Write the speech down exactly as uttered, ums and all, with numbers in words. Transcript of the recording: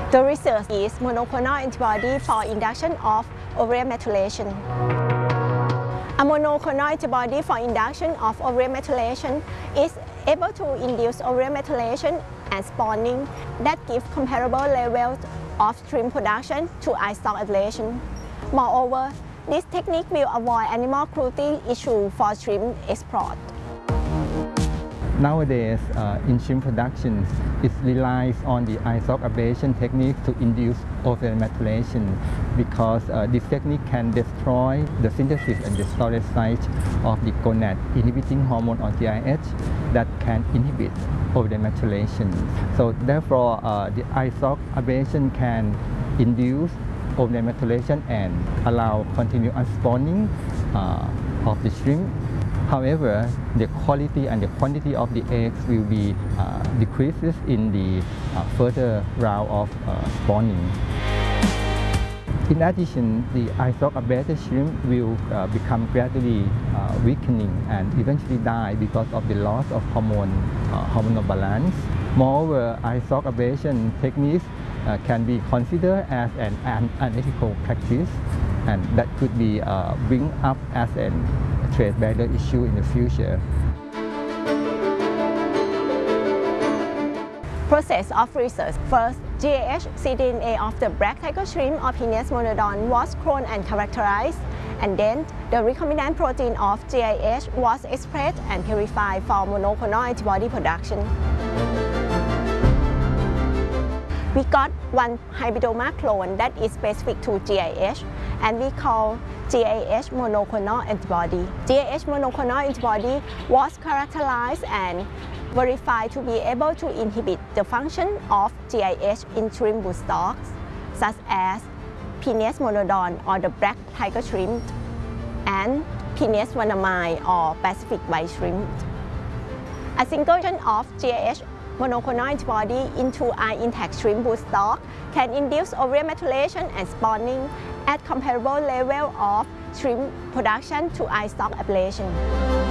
The research is monoclonal antibody for induction of ovarian methylation. A monoclonal antibody for induction of ovarian methylation is able to induce ovarian methylation and spawning that give comparable levels of shrimp production to iStock ablation. Moreover, this technique will avoid animal cruelty issue for shrimp export. Nowadays, uh, in shrimp production, it relies on the iStock ablation technique to induce ovarian methylation because uh, this technique can destroy the synthesis and the storage site of the gonad inhibiting hormone or G I H that can inhibit ovarian methylation. So therefore, uh, the iStock ablation can induce ovarian methylation and allow continuous spawning uh, of the shrimp. However, the quality and the quantity of the eggs will be uh, decreases in the uh, further round of uh, spawning. In addition, the iStock ablated shrimp will uh, become gradually uh, weakening and eventually die because of the loss of hormone uh, hormonal balance. Moreover, iStock ablation techniques uh, can be considered as an, an unethical practice, and that could be uh, bring up as an trade barrier issue in the future. Process of research. First, G A H cDNA of the black tiger shrimp or Penaeus monodon was cloned and characterized, and then the recombinant protein of G A H was expressed and purified for monoclonal antibody production. We got one hybridoma clone that is specific to G A H, and we call G A H monoclonal antibody. G A H monoclonal antibody was characterized and verified to be able to inhibit the function of G I H in shrimp broodstocks, such as Penaeus monodon or the black tiger shrimp, and Penaeus vannamei or Pacific white shrimp. A single injection of G A H monoclonal antibody into an intact shrimp broodstock can induce ovarian methylation and spawning at comparable level of shrimp production to iStock ablation.